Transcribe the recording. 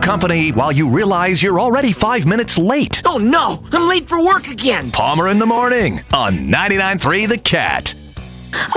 company while you realize you're already 5 minutes late. Oh no, I'm late for work again. Palmer in the morning on 99.3 The Cat.